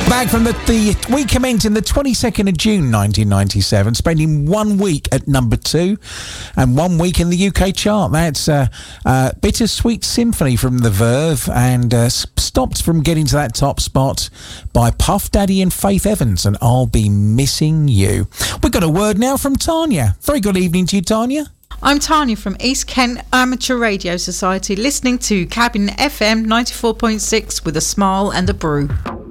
Back from the week commencing the 22nd of June 1997, spending 1 week at number 2 and 1 week in the UK chart. That's Bittersweet Symphony from The Verve, and stopped from getting to that top spot by Puff Daddy and Faith Evans, and I'll Be Missing You. We've got a word now from Tanya. Very good evening to you, Tanya. I'm Tanya from East Kent Amateur Radio Society, listening to Cabin FM 94.6 with a smile and a brew.